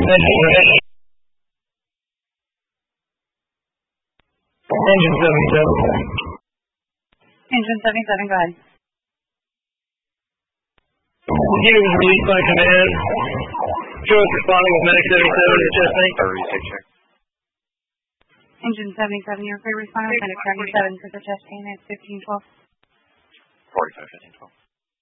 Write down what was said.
Engine 77. Engine 77, go ahead. Unit was released by command. Joe's responding with Medic 77 to chest tank. Engine 77, you're free responder. Medic 77 to the chest pain at 1512. 45, 1512.